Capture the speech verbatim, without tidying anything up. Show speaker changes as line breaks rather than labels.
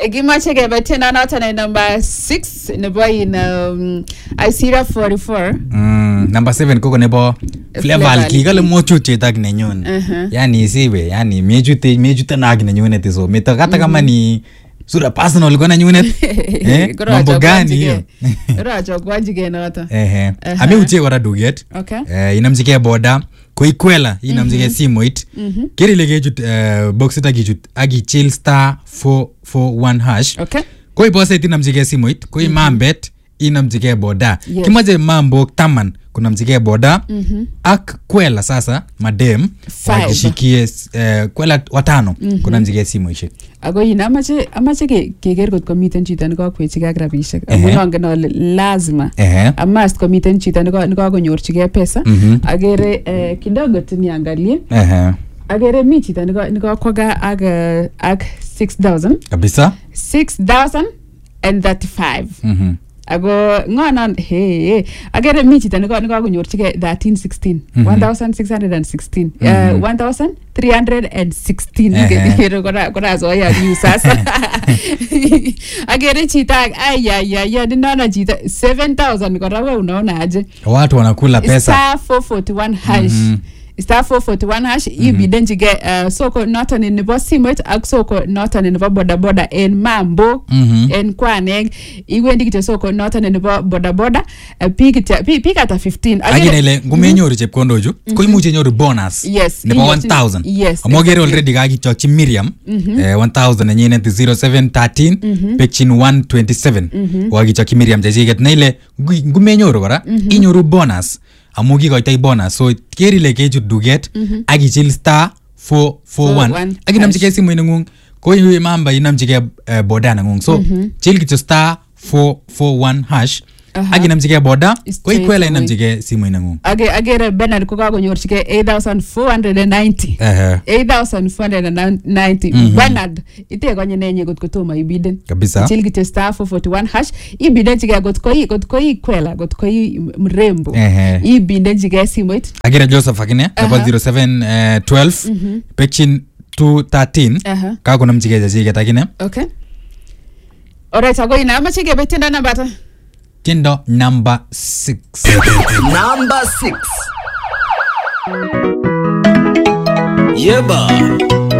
Gimache kebe tena noto na number six nebo in um, Isira forty-four.
Mm, number seven koko nebo Flavor kikale mochut ak nenyun. Yani isiwe, yani mejute mejute na ak nenyun etiso. Meta kata kama ni sura personal kona nyunet. Eh? Mambo gani hiyo?
Racho kwanjige noto.
Eh eh. Ame uche kora duget.
Okay.
Eh inamjike boda. Koikwela inamjike simoit. Kerile kejut box ita kijut agi chill star four four one hash.
Okay.
Koi bosa inamjike simoit, koi mambet inamjike boda.
Yes.
Kimaje mambo taman kuna mjike boda. Mm-hmm. Ak kwela sasa madem wakishikie uh, kwela watano. Mm-hmm. Kuna mjike simoit.
Ako ina amache amache ke keger kot komiten chito ne kakwechige ak rabishek. Amun angen ale lazima. A must komiten chito ne kakonyorchige pesa. Agere eh, kidogo tuniangalie. Eh. Agere mi chito ne kakwaga ak ak six thousand.
Kabisa?
six thousand thirty-five. Mhm. Ago ngana hey, hey. Agere mi chito ne kakonyorchige thirteen sixteen. one thousand six hundred sixteen. Uh, one thousand three hundred sixteen. Ngere kora kora so ya ni sasa. Agere chito ay ay ay ya ninaona chito seven thousand kora wewe unaona aje?
Watu wanakula pesa.
Star four forty-one hash. Mm-hmm. Star four forty-one hash. Mm-hmm. Ibidenge uh, soko noton in nebo simoit ak soko noton in nebo boda boda en mambo. Mm-hmm. En kwaneg iwendi kityo soko noton in nebo boda boda uh, pikita pikata fifteen.
Agine ile ngumenyoru chepkondoju ko imuche nyoru bonus.
Yes.
Nebo one thousand.
Yes.
Amogere already kakichokchi Miriam. Mm-hmm. eh, one thousand nenyine zero seven one three. Mm-hmm. Pechin one twenty-seven. Mm-hmm. Wakichokchi Miriam chechiket na ile ngumenyoru kora. Mm-hmm. Inyoru bonus. Amu kikoitoi bonus so kerile kechut duget. Mm-hmm. Akichil star four four one akinamchike simoit nengung ko iwe mamba inamchike uh, boda nengung so mm-hmm. chil kityo star four four one hash. Uh-huh. Akinamchike boda ko ikwela inamchike simoit nengung. Age
agere Bernard ko kakonyorchike eight thousand four hundred ninety. Uh-huh. eight thousand four hundred ninety. Mm-hmm. Bernard ite konye nenye kot kotoma ibiden.
Kabisa.
Chil kityo star four forty-one hash ibiden chike kot koi kot koi kwela kot koi mrembo. Uh-huh. Ibiden chike simoit.
Agere Joseph akine nebo uh-huh. zero seven twelve. Mm-hmm. Pechin two thirteen. Uh-huh. Kakonamchike chechike takine.
Okay. Alright, ago ina amache kebetenda nambata.
Tiendo number six.
Number six. Yeba.